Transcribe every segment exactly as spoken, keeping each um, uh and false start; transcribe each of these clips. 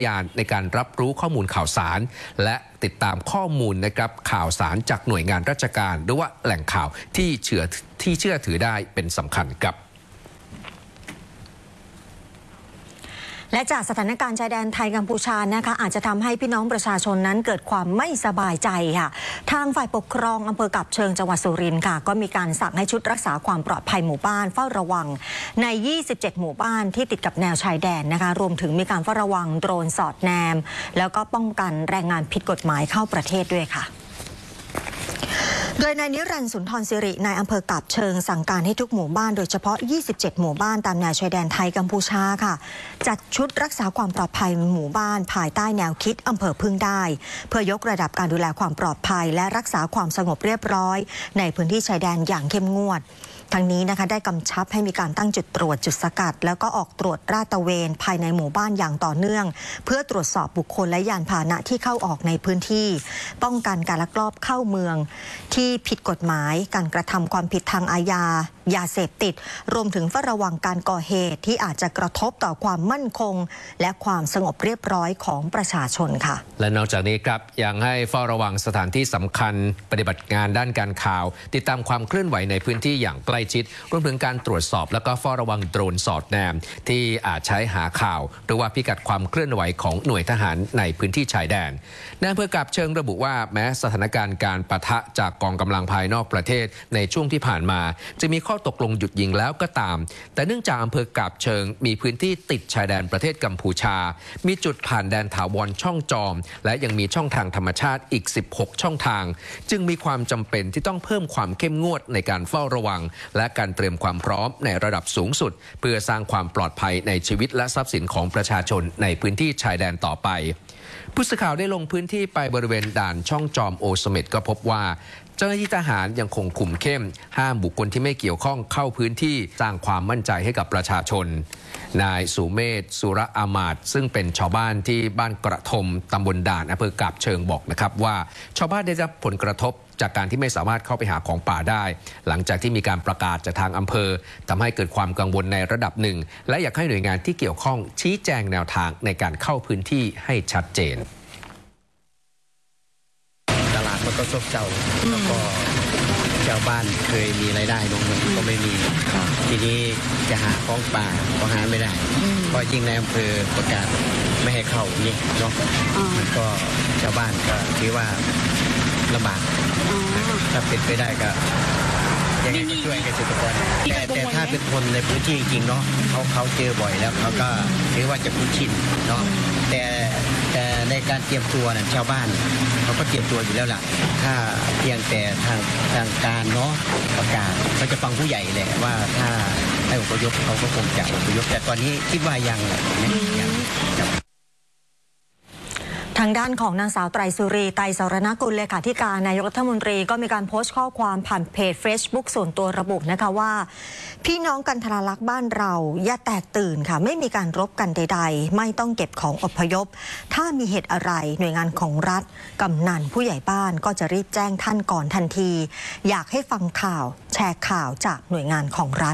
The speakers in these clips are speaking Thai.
ยานในการรับรู้ข้อมูลข่าวสารและติดตามข้อมูลนะครับข่าวสารจากหน่วยงานราชการหรือว่าแหล่งข่าวที่เชื่อที่เชื่อถือได้เป็นสำคัญครับและจากสถานการณ์ชายแดนไทยกัมพูชานะคะอาจจะทำให้พี่น้องประชาชนนั้นเกิดความไม่สบายใจค่ะทางฝ่ายปกครองอำเภอกับเชิงจังหวัดสุรินทร์ค่ะก็มีการสั่งให้ชุดรักษาความปลอดภัยหมู่บ้านเฝ้าระวังในยี่สิบเจ็ดหมู่บ้านที่ติดกับแนวชายแดนนะคะรวมถึงมีการเฝ้าระวังโดรนสอดแนมแล้วก็ป้องกันแรงงานผิดกฎหมายเข้าประเทศด้วยค่ะโดยนายนิรันดร์สุนทรศิรินายอำเภอกาบเชิงสั่งการให้ทุกหมู่บ้านโดยเฉพาะยี่สิบเจ็ดหมู่บ้านตามแนวชายแดนไทยกัมพูชาค่ะจัดชุดรักษาความปลอดภัยหมู่บ้านภายใต้แนวคิดอำเภอพึ่งได้เพื่อยกระดับการดูแลความปลอดภัยและรักษาความสงบเรียบร้อยในพื้นที่ชายแดนอย่างเข้มงวดทั้งนี้นะคะได้กำชับให้มีการตั้งจุดตรวจจุดสกัดแล้วก็ออกตรวจราดตระเวนภายในหมู่บ้านอย่างต่อเนื่องเพื่อตรวจสอบบุคคลและยานพาหนะที่เข้าออกในพื้นที่ป้องกันการลักลอบเข้าเมืองที่ผิดกฎหมายการกระทำความผิดทางอาญายาเสพติดรวมถึงเฝ้าระวังการก่อเหตุที่อาจจะกระทบต่อความมั่นคงและความสงบเรียบร้อยของประชาชนค่ะและนอกจากนี้ครับยังให้เฝ้าระวังสถานที่สำคัญปฏิบัติงานด้านการข่าวติดตามความเคลื่อนไหวในพื้นที่อย่างใกล้ชิดรวมถึงการตรวจสอบและก็เฝ้าระวังโดรนสอดแนมที่อาจใช้หาข่าวหรือว่าพิกัดความเคลื่อนไหวของหน่วยทหารในพื้นที่ชายแดนนายอำเภอกาบเชิงระบุว่าแม้สถานการณ์การปะทะจากกองกำลังภายนอกประเทศในช่วงที่ผ่านมาจะมีข้อตกลงหยุดยิงแล้วก็ตามแต่เนื่องจากอำเภอกาบเชิงมีพื้นที่ติดชายแดนประเทศกัมพูชามีจุดผ่านแดนถาวรช่องจอมและยังมีช่องทางธรรมชาติอีกสิบหกช่องทางจึงมีความจำเป็นที่ต้องเพิ่มความเข้มงวดในการเฝ้าระวังและการเตรียมความพร้อมในระดับสูงสุดเพื่อสร้างความปลอดภัยในชีวิตและทรัพย์สินของประชาชนในพื้นที่ชายแดนต่อไปผู้สื่อข่าวได้ลงพื้นที่ไปบริเวณด่านช่องจอมโอเสเม็ดก็พบว่าเจ้าหน้าที่ทหารยังคงคุมเข้มห้ามบุคคลที่ไม่เกี่ยวข้องเข้าพื้นที่สร้างความมั่นใจให้กับประชาชนนายสุเมธสุระอามาตซึ่งเป็นชาวบ้านที่บ้านกระทมตำบลด่านอำเภอกาบเชิงบอกนะครับว่าชาวบ้านได้รับผลกระทบจากการที่ไม่สามารถเข้าไปหาของป่าได้หลังจากที่มีการประกาศจากทางอำเภอทำให้เกิดความกังวลในระดับหนึ่งและอยากให้หน่วยงานที่เกี่ยวข้องชี้แจงแนวทางในการเข้าพื้นที่ให้ชัดเจนตลาดมันก็ซบเซาแล้วก็ชาวบ้านเคยมีรายได้ลงมันก็ไม่มีทีนี้จะหาของป่าก็หาไม่ได้เพราะจริงในอำเภอประกาศไม่ให้เข้านี่เนาะมันก็ชาวบ้านก็คิดว่าลำบากถ้าเป็นไปได้ก็ยังไงก็ช่วยเกษตรกรแต่แต่ถ้าเป็นคนในพื้นที่จริงเนาะเขาเขาเจอบ่อยแล้วเขาก็ถือว่าจะคุ้นชินเนาะแต่แต่ในการเตรียมตัวเนี่ยชาวบ้านเขาก็เตรียมตัวอยู่แล้วล่ะถ้าเพียงแต่ทางทางการเนาะประกาศเขาจะฟังผู้ใหญ่แหละว่าถ้าให้อพยพเขาก็คงจะอพยพแต่ตอนนี้คิดว่ายังยังทางด้านของนางสาวไตรสุรีไตรสรณกุลเลขาธิการนายกรัฐมนตรีก็มีการโพสต์ข้อความผ่านเพจ Facebook ส่วนตัวระบุนะคะว่าพี่น้องกันทรลักษณ์บ้านเราอย่าแตกตื่นค่ะไม่มีการรบกันใดๆไม่ต้องเก็บของอพยพถ้ามีเหตุอะไรหน่วยงานของรัฐกำนันผู้ใหญ่บ้านก็จะรีบแจ้งท่านก่อนทันทีอยากให้ฟังข่าวแชร์ข่าวจากหน่วยงานของรัฐ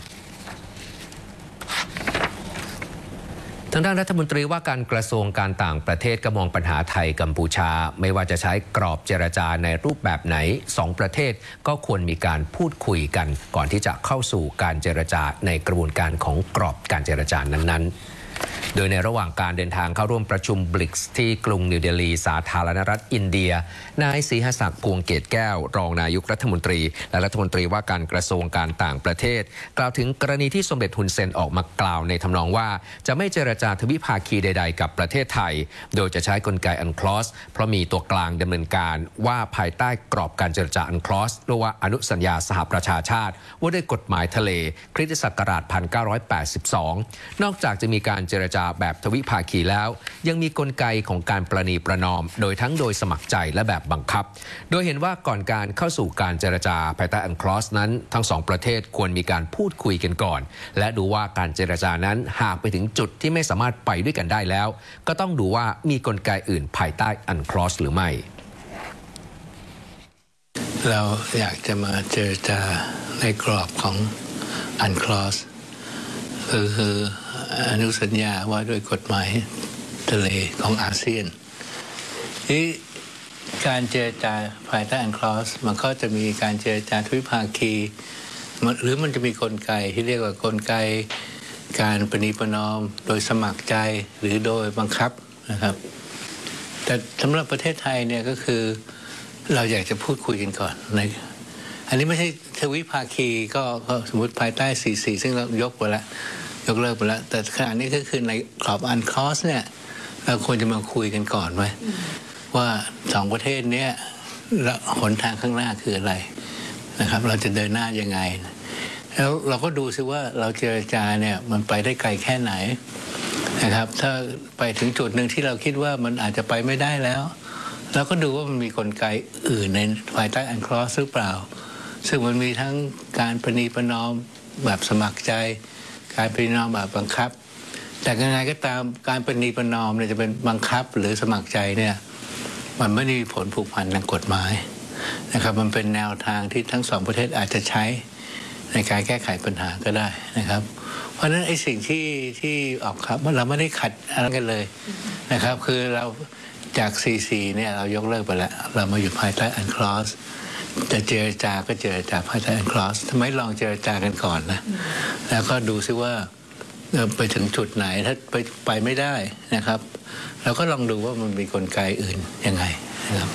ทางด้านรัฐมนตรีว่าการกระทรวงการต่างประเทศก็มองปัญหาไทยกัมพูชาไม่ว่าจะใช้กรอบเจรจาในรูปแบบไหนสองประเทศก็ควรมีการพูดคุยกันก่อนที่จะเข้าสู่การเจรจาในกระบวนการของกรอบการเจรจานั้นๆโดยในระหว่างการเดินทางเข้าร่วมประชุม บริกส์ ที่กรุงนิวเดลีสาธารณรัฐอินเดียนายศรีหศักดิ์พวงเกตแก้วรองนายกรัฐมนตรีและรัฐมนตรีว่าการกระทรวงการต่างประเทศกล่าวถึงกรณีที่สมเด็จฮุนเซนออกมากล่าวในทำนองว่าจะไม่เจรจาทวิภาคีใดๆกับประเทศไทยโดยจะใช้กลไกอันคลอสเพราะมีตัวกลางดำเนินการว่าภายใต้กรอบการเจรจาอันคลอสหรือว่าอนุสัญญาสหประชาชาติว่าด้วยกฎหมายทะเลคริสตศักราชหนึ่งพันเก้าร้อยแปดสิบสองนอกจากจะมีการเจรจาแบบทวิภาคีแล้วยังมีกลไกของการประนีประนอมโดยทั้งโดยสมัครใจและแบบบังคับโดยเห็นว่าก่อนการเข้าสู่การเจรจาภายใต้อันคลอสนั้นทั้งสองประเทศควรมีการพูดคุยกันก่อนและดูว่าการเจรจานั้นหากไปถึงจุดที่ไม่สามารถไปด้วยกันได้แล้วก็ต้องดูว่ามีกลไกอื่นภายใต้อันคลอสหรือไม่เราอยากจะมาเจรจาในกรอบของอันคลอสคืออนุสัญญาว่าด้วยกฎหมายทะเลของอาเซียนที่การเจรจาภายใต้อันคลอสมันก็จะมีการเจรจาทวิภาคีหรือมันจะมีกลไกที่เรียกว่ากลไกการประนีประนอมโดยสมัครใจหรือโดยบังคับนะครับแต่สำหรับประเทศไทยเนี่ยก็คือเราอยากจะพูดคุยกันก่อนในอันนี้ไม่ใช่ทวิภาคีก็สมมติภายใต้สี่สี่ซึ่งเรายกไปแล้วยกเลิกไปแล้วแต่ขณะนี้ก็คือในกรอบอันคลอสเนี่ยเราควรจะมาคุยกันก่อนไหมว่าสองประเทศนี้หนทางข้างหน้าคืออะไรนะครับเราจะเดินหน้ายังไงแล้วเราก็ดูซิว่าเราเจรจาเนี่ยมันไปได้ไกลแค่ไหนนะครับถ้าไปถึงจุดหนึ่งที่เราคิดว่ามันอาจจะไปไม่ได้แล้วเราก็ดูว่ามันมีกลไกอื่นในภายใต้อันคลอสหรือเปล่าซึ่งมันมีทั้งการประนีประนอมแบบสมัครใจการประนีประนอมแบบบังคับแต่ยังไงก็ตามการประนีประนอมเนี่ยจะเป็นบังคับหรือสมัครใจเนี่ยมันไม่มีผลผูกพันทางกฎหมายนะครับมันเป็นแนวทางที่ทั้งสองประเทศอาจจะใช้ในการแก้ไขปัญหาก็ได้นะครับเพราะฉะนั้นไอ้สิ่งที่ที่ออกครับเราไม่ได้ขัดอะไรกันเลยนะครับคือเราจาก ซี ซี เนี่ยเรายกเลิกไปแล้วเรามาอยู่ภายใต้อันคลอสจะเจรจาก็เจรจาภายใต้อันคลอสทำไมลองเจรจากันก่อนนะแล้วก็ดูซิว่าไปถึงจุดไหนถ้าไปไปไม่ได้นะครับเราก็ลองดูว่ามันมีกลไกอื่นยังไงนะครับ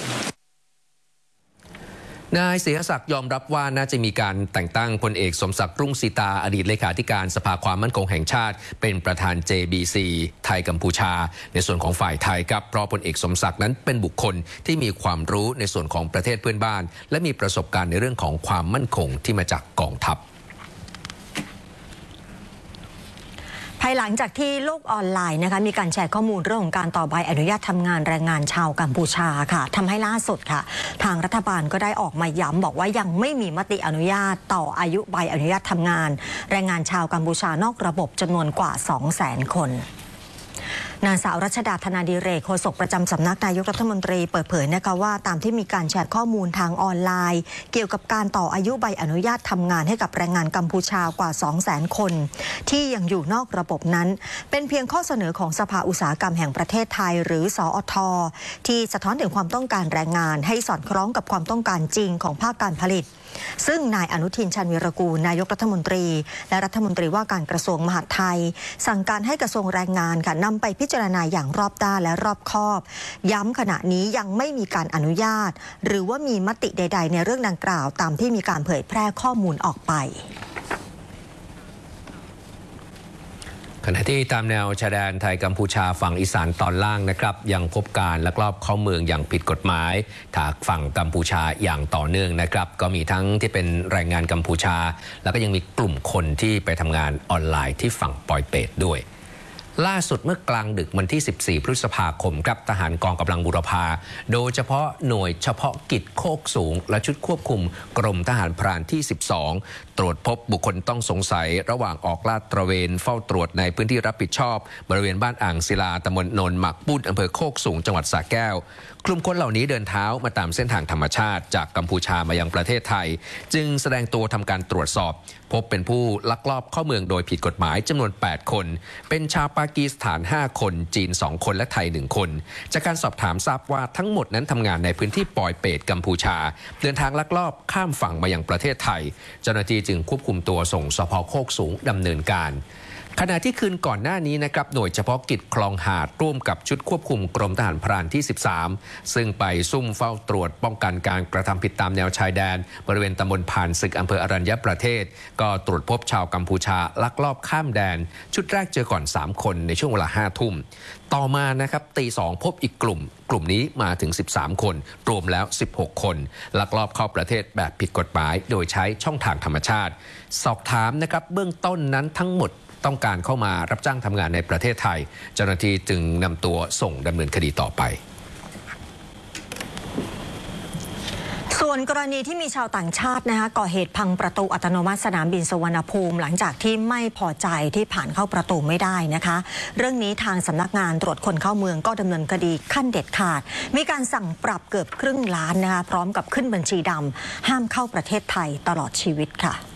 นายเสียศักดิ์ยอมรับว่าน่าจะมีการแต่งตั้งพลเอกสมศักดิ์รุ่งสีตาอดีตเลขาธิการสภาความมั่นคงแห่งชาติเป็นประธาน เจ บี ซี ไทยกัมพูชาในส่วนของฝ่ายไทยครับเพราะพลเอกสมศักดิ์นั้นเป็นบุคคลที่มีความรู้ในส่วนของประเทศเพื่อนบ้านและมีประสบการณ์ในเรื่องของความมั่นคงที่มาจากกองทัพภายหลังจากที่โลกออนไลน์นะคะมีการแชร์ข้อมูลเรื่องของการต่อใบอนุญาตทำงานแรงงานชาวกัมพูชาค่ะทำให้ล่าสุดค่ะทางรัฐบาลก็ได้ออกมาย้ำบอกว่ายังไม่มีมติอนุญาตต่ออายุใบอนุญาตทำงานแรงงานชาวกัมพูชานอกระบบจำนวนกว่า สองแสน คนนางสาวรัชดาธนาดิเรกโฆษกประจำสำนักนายกรัฐมนตรีเปิดเผยนะคะว่าตามที่มีการแชร์ข้อมูลทางออนไลน์เกี่ยวกับการต่ออายุใบอนุญาตทำงานให้กับแรงงานกัมพูชากว่า สองแสน คนที่ยังอยู่นอกระบบนั้นเป็นเพียงข้อเสนอของสภาอุตสาหกรรมแห่งประเทศไทยหรือสอท.ที่สะท้อนถึงความต้องการแรงงานให้สอดคล้องกับความต้องการจริงของภาคการผลิตซึ่งนายอนุทินชาญวีรกูลนายกรัฐมนตรีและรัฐมนตรีว่าการกระทรวงมหาดไทยสั่งการให้กระทรวงแรงงานค่ะนำไปพิจารณาอย่างรอบด้านและรอบคอบย้ำขณะนี้ยังไม่มีการอนุญาตหรือว่ามีมติใดๆในเรื่องดังกล่าวตามที่มีการเผยแพร่ข้อมูลออกไปขณะที่ตามแนวชายแดนไทยกัมพูชาฝั่งอีสานตอนล่างนะครับยังพบการลักลอบเข้าเมืองอย่างผิดกฎหมายทางฝั่งกัมพูชาอย่างต่อเนื่องนะครับก็มีทั้งที่เป็นแรงงานกัมพูชาแล้วก็ยังมีกลุ่มคนที่ไปทำงานออนไลน์ที่ฝั่งปอยเปตด้วยล่าสุดเมื่อกลางดึกวันที่สิบสี่พฤษภาคมครับทหารกองกำลังบูรพาโดยเฉพาะหน่วยเฉพาะกิจโคกสูงและชุดควบคุมกรมทหารพรานที่สิบสองตรวจพบบุคคลต้องสงสัยระหว่างออกลาดตระเวนเฝ้าตรวจในพื้นที่รับผิดชอบบริเวณบ้านอ่างศิลาตำบลโนนหมักปุ้นอำเภอโคกสูงจังหวัดสระแก้วกลุ่มคนเหล่านี้เดินเท้ามาตามเส้นทางธรรมชาติจากกัมพูชามายังประเทศไทยจึงแสดงตัวทำการตรวจสอบพบเป็นผู้ลักลอบเข้าเมืองโดยผิดกฎหมายจำนวนแปดคนเป็นชาวปากีสถานห้าคนจีนสองคนและไทยหนึ่งคนจากการสอบถามทราบว่าทั้งหมดนั้นทำงานในพื้นที่ปอยเปตกัมพูชาเดินทางลักลอบข้ามฝั่งมายังประเทศไทยเจ้าหน้าที่จึงควบคุมตัวส่งสภ.โคกสูงดำเนินการขณะที่คืนก่อนหน้านี้นะครับหน่วยเฉพาะกิจคลองหาดร่วมกับชุดควบคุมกรมทหารพรานที่สิบสามซึ่งไปซุ่มเฝ้าตรวจป้องกันการกระทำผิดตามแนวชายแดนบริเวณตำบลผ่านศึกอำเภออรัญญประเทศก็ตรวจพบชาวกัมพูชาลักลอบข้ามแดนชุดแรกเจอก่อนสามคนในช่วงเวลาห้าทุ่มต่อมานะครับตีสองพบอีกกลุ่มกลุ่มนี้มาถึงสิบสามคนรวมแล้วสิบหกคนลักลอบเข้าประเทศแบบผิดกฎหมายโดยใช้ช่องทางธรรมชาติสอบถามนะครับเบื้องต้นนั้นทั้งหมดต้องการเข้ามารับจ้างทำงานในประเทศไทยเจ้าหน้าที่จึงนำตัวส่งดำเนินคดีต่อไปส่วนกรณีที่มีชาวต่างชาตินะคะก่อเหตุพังประตูอัตโนมัติสนามบินสุวรรณภูมิหลังจากที่ไม่พอใจที่ผ่านเข้าประตูไม่ได้นะคะเรื่องนี้ทางสำนักงานตรวจคนเข้าเมืองก็ดำเนินคดีขั้นเด็ดขาดมีการสั่งปรับเกือบครึ่งล้านนะคะพร้อมกับขึ้นบัญชีดำห้ามเข้าประเทศไทยตลอดชีวิตค่ะ